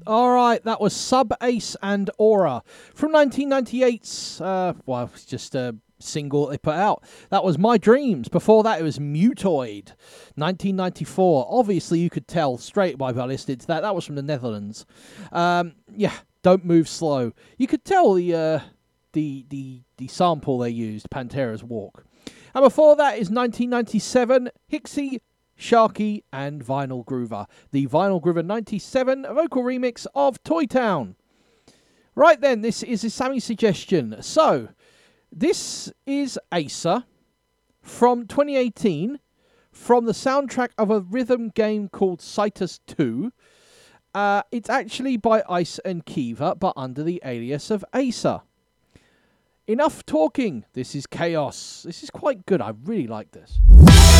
All right, that was Sub Ace and Aura from 1998's. Well, it's just a single they put out. That was My Dreams. Before that, it was Mutoid, 1994. Obviously, you could tell straight away by listening to that. That was from the Netherlands. Yeah, Don't Move Slow. You could tell the sample they used, Pantera's Walk. And before that is 1997, Hixie, Sharky, and Vinyl Groover. The Vinyl Groover 97 vocal remix of Toy Town. Right then, this is a Sammy suggestion. So, this is Acer from 2018 from the soundtrack of a rhythm game called Citus 2. It's actually by Ice and Kiva, but under the alias of Acer. Enough talking. This is Chaos. This is quite good. I really like this.